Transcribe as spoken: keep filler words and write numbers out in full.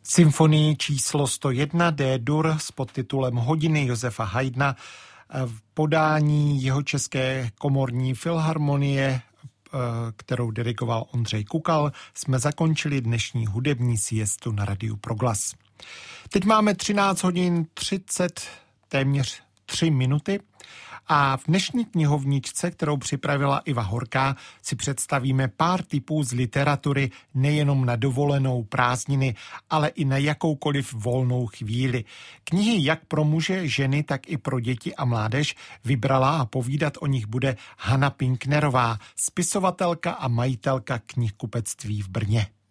Symfonii číslo sto jedna D-dur s podtitulem Hodiny Josefa Haydna v podání jeho české komorní filharmonie, kterou dirigoval Ondřej Kukal, jsme zakončili dnešní hudební siestu na Radiu Proglas. Teď máme třináct hodin třicet, téměř tři minuty a v dnešní knihovničce, kterou připravila Iva Horká, si představíme pár tipů z literatury nejenom na dovolenou, prázdniny, ale i na jakoukoliv volnou chvíli. Knihy jak pro muže, ženy, tak i pro děti a mládež vybrala a povídat o nich bude Hana Pinknerová, spisovatelka a majitelka knihkupectví v Brně.